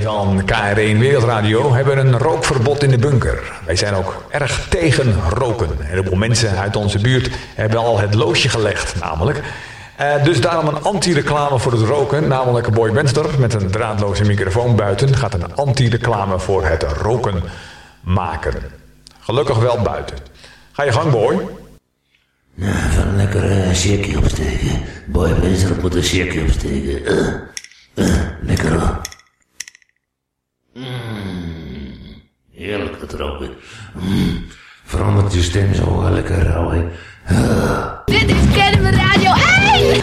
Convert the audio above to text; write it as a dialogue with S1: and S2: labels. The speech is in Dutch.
S1: van KRO Wereldradio hebben een rookverbod in de bunker. Wij zijn ook erg tegen roken. Een heleboel mensen uit onze buurt hebben al het loodje gelegd, namelijk. Dus daarom een anti-reclame voor het roken, namelijk Boy Benster met een draadloze microfoon buiten gaat een anti-reclame voor het roken maken. Gelukkig wel buiten. Ga je gang, Boy.
S2: Nou, even een lekker shirtje opsteken. Boy Benster moet een shirtje opsteken. Lekker hoor. Heerlijk dat roken. Verandert je stem zo lekker rauw, hè.
S3: Dit is Kennemer Radio 1!